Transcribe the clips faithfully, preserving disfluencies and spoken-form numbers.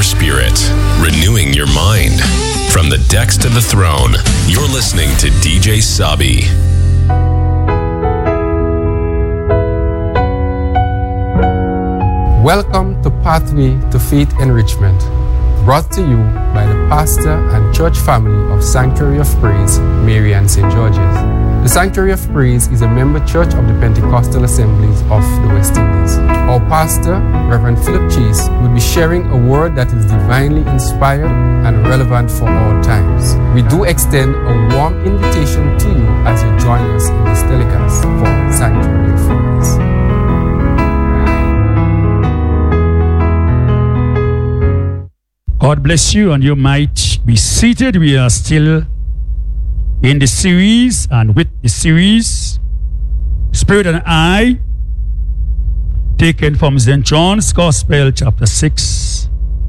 your spirit, renewing your mind. From the decks to the throne, you're listening to D J Sabi. Welcome to Pathway to Faith Enrichment, brought to you by the pastor and church family of Sanctuary of Praise, Marian Saint George's. The Sanctuary of Praise is a member church of the Pentecostal Assemblies of the West Indies. Our pastor, Reverend Philip Chase, will be sharing a word that is divinely inspired and relevant for all times. We do extend a warm invitation to you as you join us in this telecast for Sanctuary of Praise. God bless you, and you might be seated. We are still in the series, and with the series, Spirit and I, taken from Saint John's Gospel, chapter six,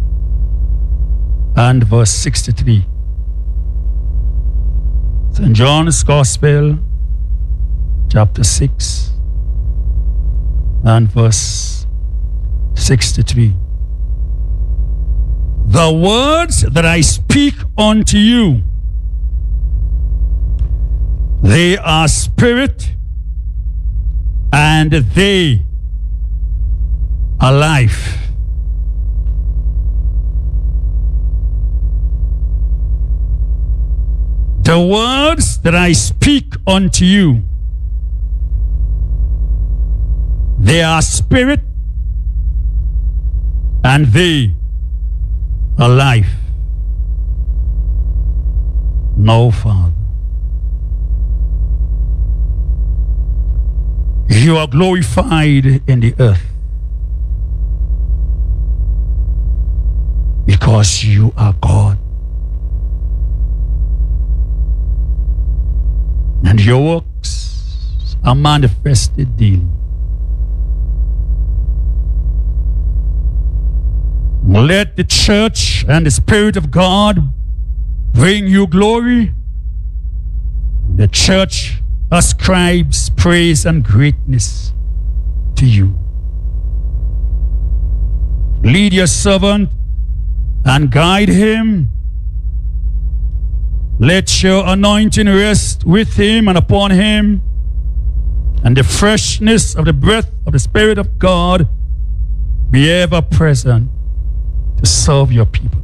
and verse sixty-three. Saint John's Gospel, chapter six, and verse sixty-three. The words that I speak unto you, they are spirit and they are life. The words that I speak unto you, they are spirit and they are life. No, Father, you are glorified in the earth because you are God, and your works are manifested daily. Let the church and the Spirit of God bring you glory. The church ascribes praise and greatness to you. Lead your servant and guide him. Let your anointing rest with him and upon him, and the freshness of the breath of the Spirit of God be ever present to serve your people.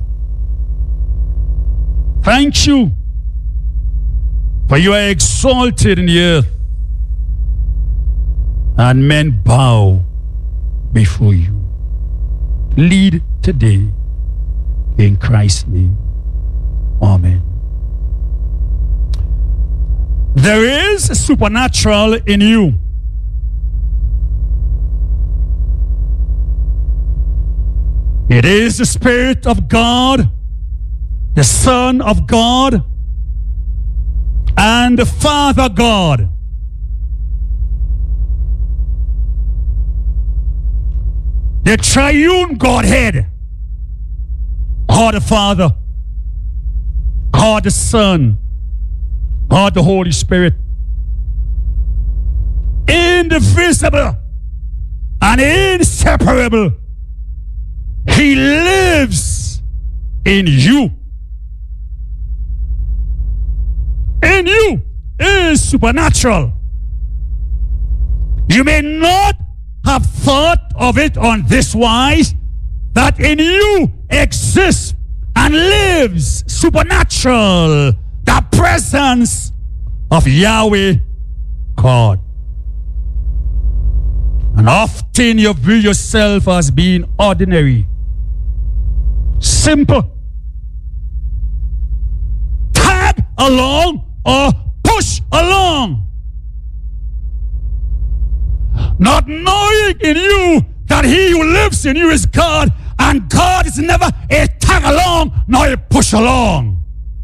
Thank you, for you are exalted in the earth, and men bow before you. Lead today, in Christ's name. Amen. There is a supernatural in you. It is the Spirit of God, the Son of God, and the Father God. The triune Godhead, God the Father, God the Son, God the Holy Spirit, indivisible and inseparable. He lives in you. In you is supernatural. You may not have thought of it on this wise, that in you exists and lives supernatural, the presence of Yahweh God. And often you view yourself as being ordinary, simple, tag along or push along, not knowing in you that he who lives in you is God, and God is never a tag along nor a push along.